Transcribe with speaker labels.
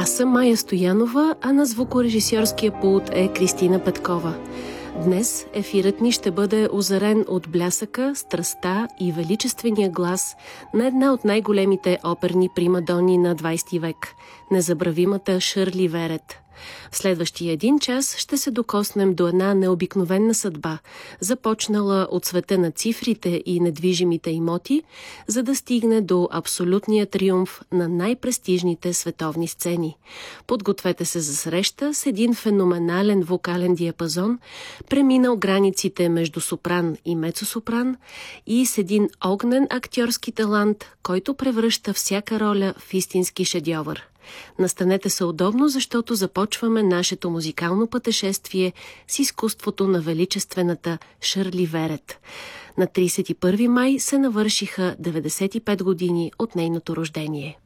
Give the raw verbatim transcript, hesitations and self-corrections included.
Speaker 1: Аз съм Майя Стоянова, а на звукорежисьорския пулт е Кристина Петкова. Днес ефирът ни ще бъде озарен от блясъка, страстта и величествения глас на една от най-големите оперни примадони на двайсети век – незабравимата Шърли Верет. В следващия един час ще се докоснем до една необикновена съдба, започнала от света на цифрите и недвижимите имоти, за да стигне до абсолютния триумф на най-престижните световни сцени. Подгответе се за среща с един феноменален вокален диапазон, преминал границите между сопран и мецосопран, и с един огнен актьорски талант, който превръща всяка роля в истински шедьовър. Настанете се удобно, защото започваме нашето музикално пътешествие с изкуството на величествената Шърли Верет. На трийсет и първи май се навършиха деветдесет и пет години от нейното рождение.